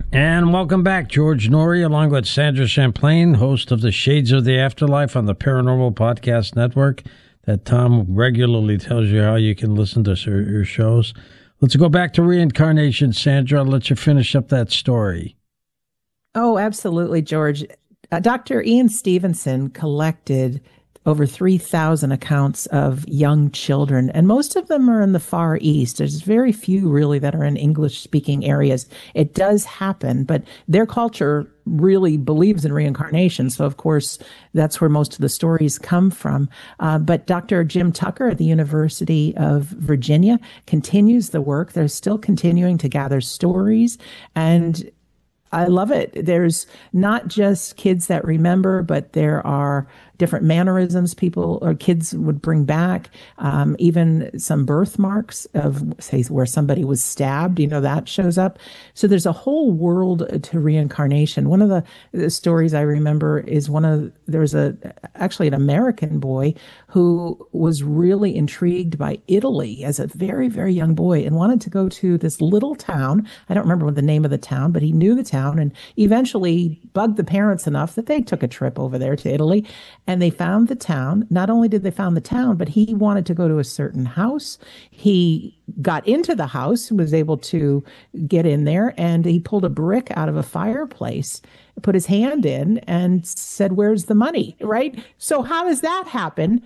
And welcome back, George Noory, along with Sandra Champlain, host of the Shades of the Afterlife on the Paranormal Podcast Network, that Tom regularly tells you how you can listen to your shows. Let's go back to reincarnation, Sandra. I'll let you finish up that story. Oh, absolutely, George. Dr. Ian Stevenson collected over 3,000 accounts of young children, and most of them are in the Far East. There's very few really that are in English-speaking areas. It does happen, but their culture really believes in reincarnation. So, of course, that's where most of the stories come from. But Dr. Jim Tucker at the University of Virginia continues the work. They're still continuing to gather stories, and I love it. There's not just kids that remember, but there are different mannerisms people or kids would bring back, even some birthmarks of, say, where somebody was stabbed, that shows up. So there's a whole world to reincarnation. One of the stories I remember is there was actually an American boy who was really intrigued by Italy as a very, very young boy and wanted to go to this little town. I don't remember what the name of the town, but he knew the town and eventually bugged the parents enough that they took a trip over there to Italy. And they found the town. Not only did they found the town, but he wanted to go to a certain house. He got into the house, was able to get in there, and he pulled a brick out of a fireplace, put his hand in, and said, "Where's the money?" Right? So how does that happen?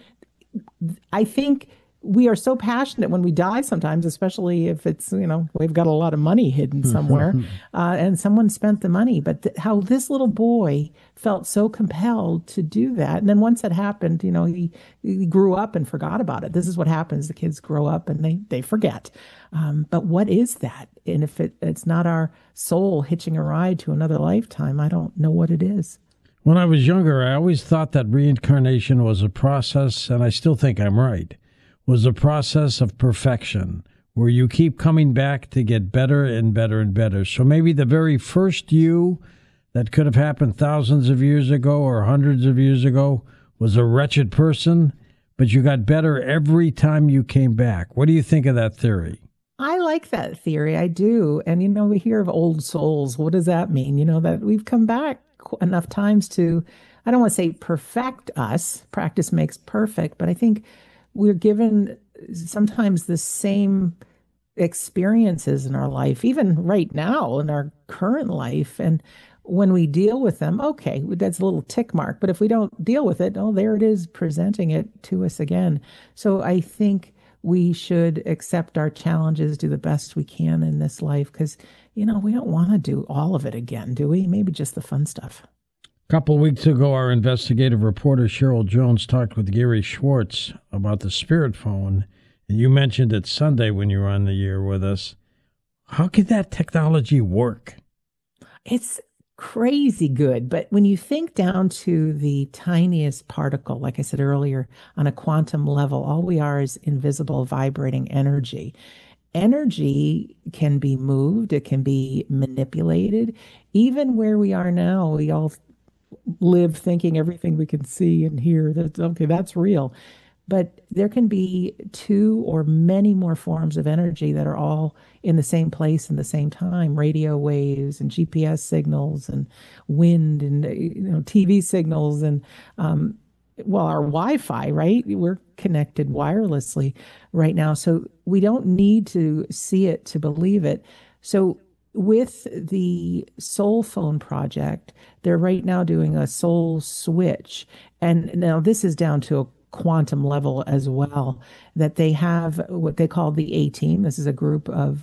I think we are so passionate when we die sometimes, especially if it's, we've got a lot of money hidden somewhere and someone spent the money. But how this little boy felt so compelled to do that. And then once that happened, he grew up and forgot about it. This is what happens. The kids grow up and they forget. But what is that? And if it's not our soul hitching a ride to another lifetime, I don't know what it is. When I was younger, I always thought that reincarnation was a process, and I still think I'm right, was a process of perfection where you keep coming back to get better and better and better. So maybe the very first you that could have happened thousands of years ago or hundreds of years ago was a wretched person, but you got better every time you came back. What do you think of that theory? I like that theory. I do. And, we hear of old souls. What does that mean? That we've come back enough times to, I don't want to say perfect us. Practice makes perfect, but I think we're given sometimes the same experiences in our life, even right now in our current life. And when we deal with them, okay, that's a little tick mark. But if we don't deal with it, there it is, presenting it to us again. So I think we should accept our challenges, do the best we can in this life, because, we don't want to do all of it again, do we? Maybe just the fun stuff. A couple of weeks ago, our investigative reporter Cheryl Jones talked with Gary Schwartz about the spirit phone, and you mentioned it Sunday when you were on the air with us. How could that technology work? It's crazy good, but when you think down to the tiniest particle, like I said earlier, on a quantum level, all we are is invisible vibrating energy. Energy can be moved, it can be manipulated. Even where we are now, we all live thinking everything we can see and hear, that's real. But there can be two or many more forms of energy that are all in the same place in the same time. Radio waves and GPS signals and wind and TV signals and our Wi-Fi, right? We're connected wirelessly right now. So we don't need to see it to believe it. So with the Soul Phone project, they're right now doing a soul switch. And now this is down to a quantum level as well, that they have what they call the A-Team. This is a group of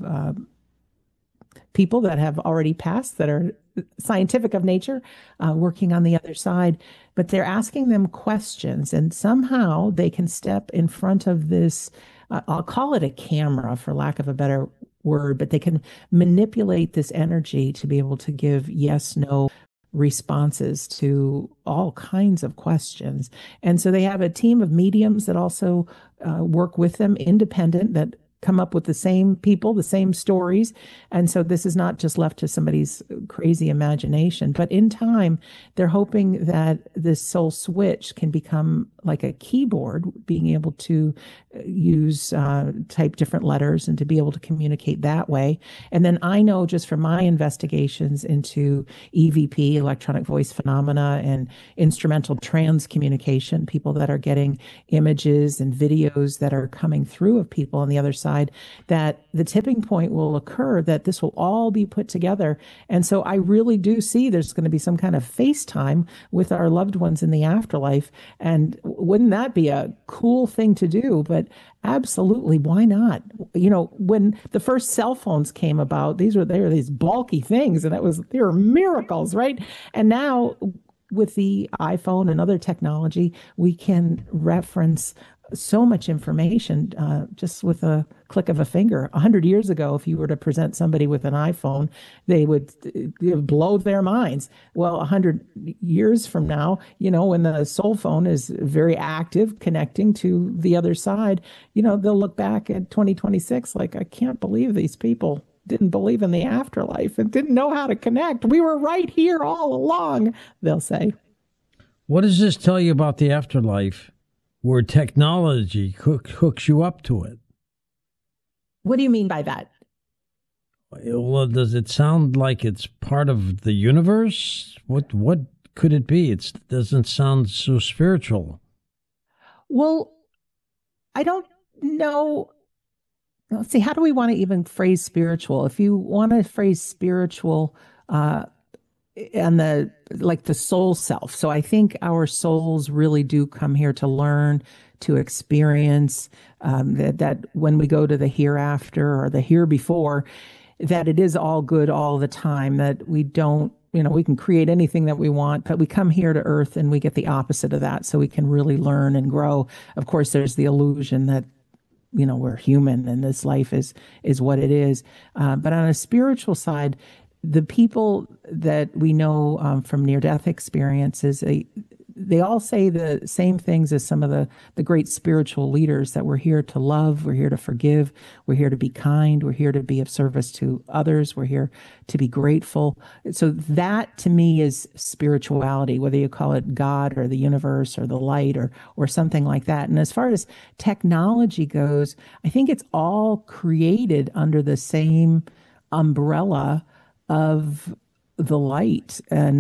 people that have already passed, that are scientific of nature, working on the other side. But they're asking them questions, and somehow they can step in front of this, I'll call it a camera for lack of a better word, but they can manipulate this energy to be able to give yes, no responses to all kinds of questions. And so they have a team of mediums that also work with them, independent, that come up with the same people, the same stories. And so this is not just left to somebody's crazy imagination. But in time, they're hoping that this soul switch can become like a keyboard, being able to use, type different letters and to be able to communicate that way. And then I know just from my investigations into EVP, electronic voice phenomena, and instrumental trans communication, people that are getting images and videos that are coming through of people on the other side, that the tipping point will occur, that this will all be put together. And so I really do see there's going to be some kind of FaceTime with our loved ones in the afterlife. And wouldn't that be a cool thing to do? But absolutely, why not? You know, when the first cell phones came about, they were these bulky things, and they were miracles, right? And now with the iPhone and other technology, we can reference so much information just with a click of a finger. 100 years ago, if you were to present somebody with an iPhone, they would blow their minds. Well, 100 years from now, you know, when the soul phone is very active, connecting to the other side, you know, they'll look back at 2026 like, I can't believe these people didn't believe in the afterlife and didn't know how to connect. We were right here all along, they'll say. What does this tell you about the afterlife where technology hooks you up to it? What do you mean by that? Well, does it sound like it's part of the universe? What could it be? It doesn't sound so spiritual. Well, I don't know. Let's see, how do we want to even phrase spiritual? If you want to phrase spiritual, and the soul self. So I think our souls really do come here to learn, to experience, that when we go to the hereafter or the here before, that it is all good all the time, that we don't, you know, we can create anything that we want, but we come here to earth and we get the opposite of that, so we can really learn and grow. Of course, there's the illusion that, you know, we're human and this life is what it is. But on a spiritual side, the people that we know from near-death experiences, they all say the same things as some of the great spiritual leaders, that we're here to love, we're here to forgive, we're here to be kind, we're here to be of service to others, we're here to be grateful. So that, to me, is spirituality, whether you call it God or the universe or the light or something like that. And as far as technology goes, I think it's all created under the same umbrella of the light. And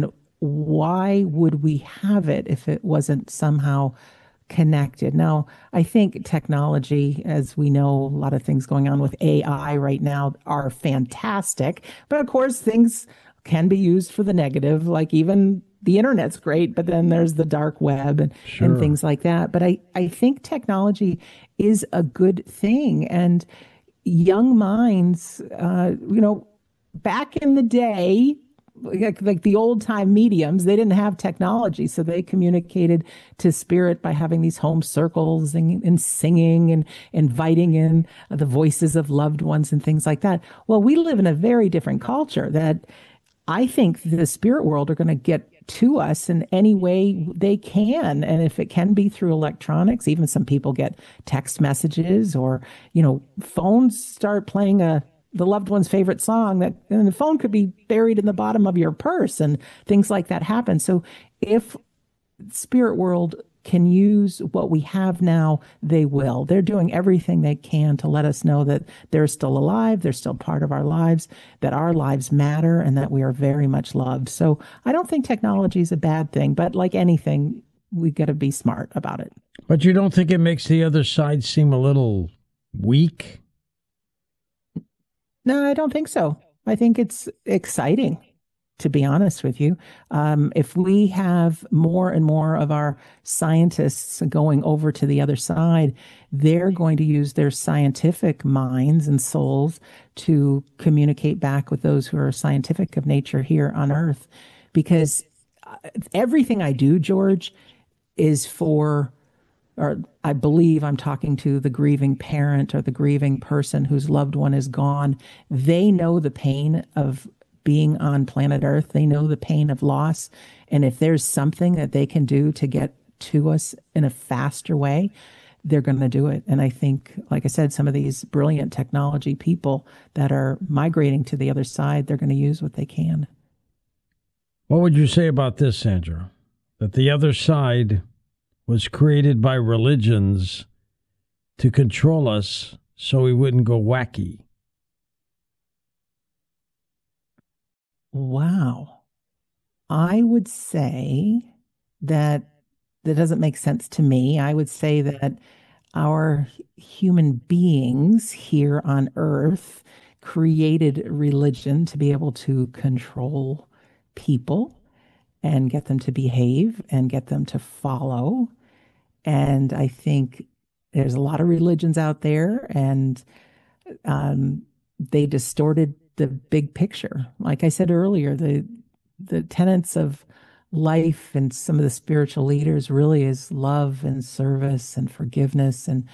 why would we have it if it wasn't somehow connected? Now, I think technology, as we know, a lot of things going on with AI right now are fantastic. But of course, things can be used for the negative, like even the internet's great, but then there's the dark web and things like that. But I think technology is a good thing. And young minds, you know, back in the day, like the old time mediums, they didn't have technology. So they communicated to spirit by having these home circles and singing and inviting in the voices of loved ones and things like that. Well, we live in a very different culture that I think the spirit world are going to get to us in any way they can. And if it can be through electronics, even some people get text messages, or, you know, phones start playing the loved one's favorite song, and the phone could be buried in the bottom of your purse, and things like that happen. So if spirit world can use what we have now, they will. They're doing everything they can to let us know that they're still alive, they're still part of our lives, that our lives matter, and that we are very much loved. So I don't think technology is a bad thing, but like anything, we got to be smart about it. But you don't think it makes the other side seem a little weak? No, I don't think so. I think it's exciting, to be honest with you. If we have more and more of our scientists going over to the other side, they're going to use their scientific minds and souls to communicate back with those who are scientific of nature here on Earth. Because everything I do, George, is for, or I believe I'm talking to the grieving parent or the grieving person whose loved one is gone. They know the pain of being on planet Earth. They know the pain of loss. And if there's something that they can do to get to us in a faster way, they're going to do it. And I think, like I said, some of these brilliant technology people that are migrating to the other side, they're going to use what they can. What would you say about this, Sandra? That the other side was created by religions to control us so we wouldn't go wacky. Wow. I would say that that doesn't make sense to me. I would say that our human beings here on earth created religion to be able to control people and get them to behave and get them to follow. And I think there's a lot of religions out there, and they distorted the big picture. Like I said earlier, the tenets of life and some of the spiritual leaders really is love and service and forgiveness, and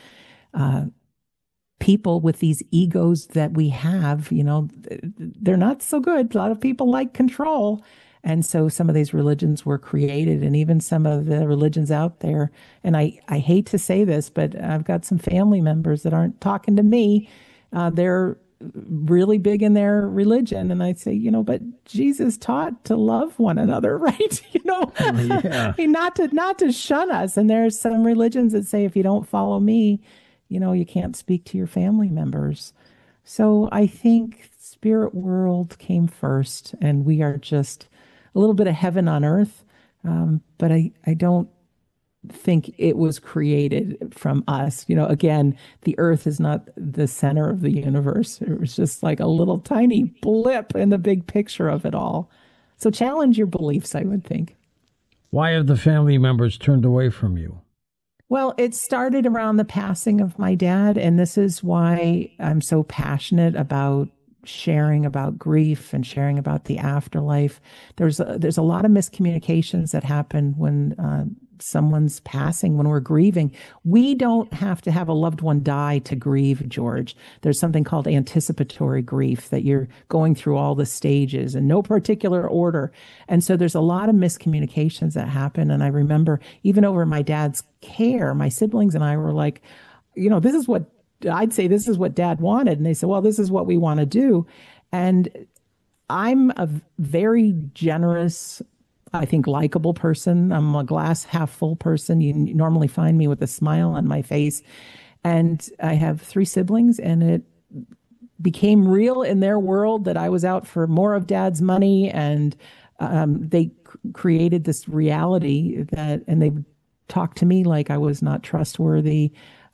people with these egos that we have, they're not so good. A lot of people like control. And so some of these religions were created, and even some of the religions out there. And I hate to say this, but I've got some family members that aren't talking to me. They're really big in their religion. And I say, but Jesus taught to love one another, right? Yeah. I mean, not to shun us. And there's some religions that say, if you don't follow me, you can't speak to your family members. So I think spirit world came first, and we are just a little bit of heaven on earth. But I don't think it was created from us. Again, the earth is not the center of the universe. It was just like a little tiny blip in the big picture of it all. So challenge your beliefs, I would think. Why have the family members turned away from you? Well, it started around the passing of my dad, and this is why I'm so passionate about sharing about grief and sharing about the afterlife. There's a lot of miscommunications that happen when someone's passing, when we're grieving. We don't have to have a loved one die to grieve, George. There's something called anticipatory grief, that you're going through all the stages in no particular order. And so there's a lot of miscommunications that happen. And I remember even over my dad's care, my siblings and I were like, this is what I'd say, this is what Dad wanted. And they said, well, this is what we want to do. And I'm a very generous, I think, likable person. I'm a glass half full person. You normally find me with a smile on my face. And I have 3 siblings, and it became real in their world that I was out for more of Dad's money. And they created this reality and they talked to me like I was not trustworthy.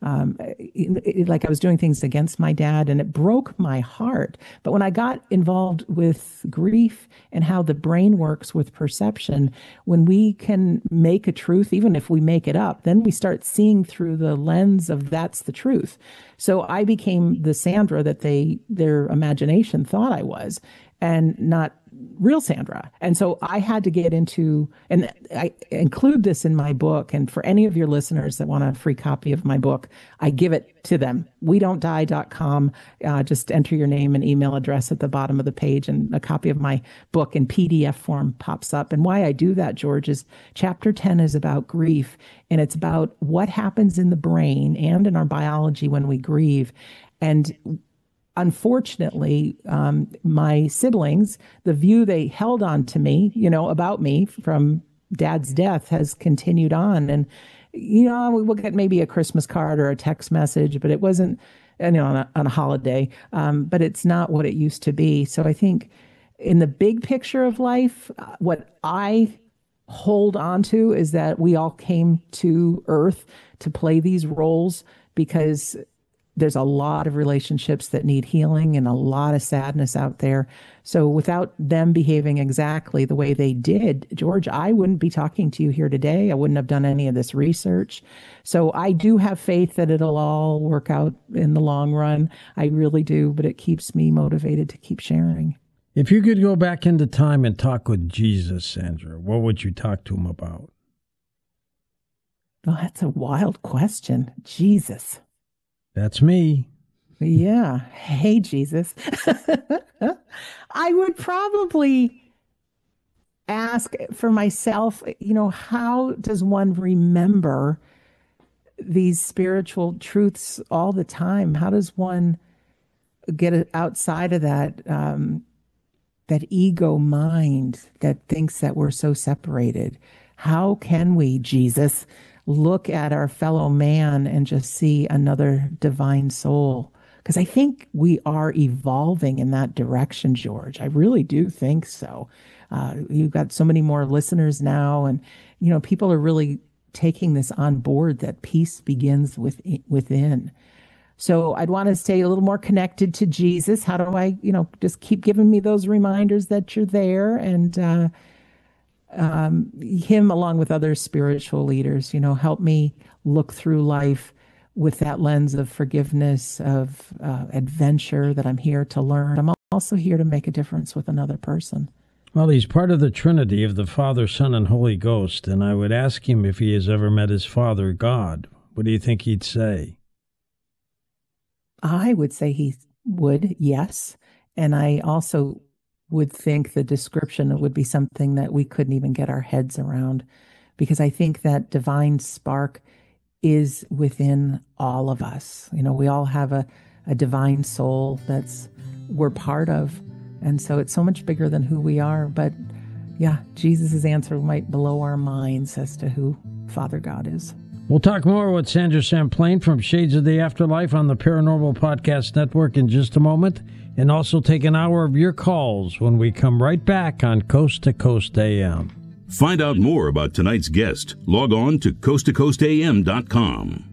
Like I was doing things against my dad, and it broke my heart. But when I got involved with grief and how the brain works with perception, when we can make a truth, even if we make it up, then we start seeing through the lens of that's the truth. So I became the Sandra that their imagination thought I was, and not real Sandra. And so I had to get into, and I include this in my book. And for any of your listeners that want a free copy of my book, I give it to them. WeDon'tDie.com. Just enter your name and email address at the bottom of the page, and a copy of my book in PDF form pops up. And why I do that, George, is chapter 10 is about grief, and it's about what happens in the brain and in our biology when we grieve. And unfortunately, my siblings, the view they held on to me, about me from Dad's death has continued on. And, we'll get maybe a Christmas card or a text message, but it wasn't, on a holiday. But it's not what it used to be. So I think in the big picture of life, what I hold on to is that we all came to Earth to play these roles, because there's a lot of relationships that need healing and a lot of sadness out there. So without them behaving exactly the way they did, George, I wouldn't be talking to you here today. I wouldn't have done any of this research. So I do have faith that it'll all work out in the long run. I really do, but it keeps me motivated to keep sharing. If you could go back into time and talk with Jesus, Sandra, what would you talk to him about? Oh, that's a wild question. Jesus. That's me. Yeah. Hey, Jesus. I would probably ask for myself, how does one remember these spiritual truths all the time. How does one get outside of that that ego mind that thinks that we're so separated? How can we, Jesus, look at our fellow man and just see another divine soul? Because I think we are evolving in that direction, George. I really do think so. You've got so many more listeners now, and people are really taking this on board that peace begins within. So I'd want to stay a little more connected to Jesus. How do I, just keep giving me those reminders that you're there, and him along with other spiritual leaders, help me look through life with that lens of forgiveness, of adventure, that I'm here to learn. I'm also here to make a difference with another person. Well, he's part of the Trinity of the Father, Son, and Holy Ghost, and I would ask him if he has ever met his Father, God. What do you think he'd say? I would say he would, yes. And I also would think the description would be something that we couldn't even get our heads around, because I think that divine spark is within all of us. We all have a divine soul we're part of. And so it's so much bigger than who we are. But yeah, Jesus' answer might blow our minds as to who Father God is. We'll talk more with Sandra Champlain from Shades of the Afterlife on the Paranormal Podcast Network in just a moment, and also take an hour of your calls when we come right back on Coast to Coast AM. Find out more about tonight's guest. Log on to coasttocoastam.com.